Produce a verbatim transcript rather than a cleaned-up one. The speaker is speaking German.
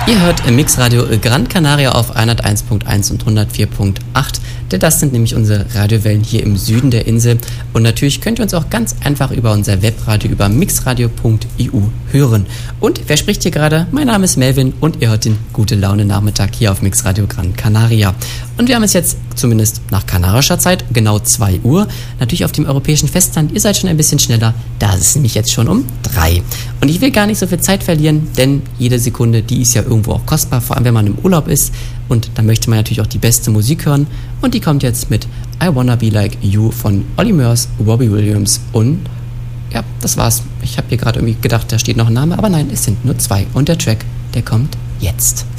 Ihr hört im Mixradio Gran Canaria auf hunderteins Komma eins und hundertvier Komma acht. Denn das sind nämlich unsere Radiowellen hier im Süden der Insel. Und natürlich könnt ihr uns auch ganz einfach über unser Webradio über mixradio punkt i u hören. Und wer spricht hier gerade? Mein Name ist Melvin und ihr hört den Gute Laune Nachmittag hier auf Mixradio Gran Canaria. Und wir haben es jetzt zumindest nach kanarischer Zeit genau zwei Uhr. Natürlich auf dem europäischen Festland. Ihr seid schon ein bisschen schneller. Da ist es nämlich jetzt schon um drei. Und ich will gar nicht so viel Zeit verlieren, denn jede Sekunde, die ist ja irgendwo auch kostbar, vor allem wenn man im Urlaub ist. Und da möchte man natürlich auch die beste Musik hören. Und die kommt jetzt mit I Wanna Be Like You von Olly Murs, Robbie Williams und ja, das war's. Ich habe hier gerade irgendwie gedacht, da steht noch ein Name, aber nein, es sind nur zwei. Und der Track, der kommt jetzt.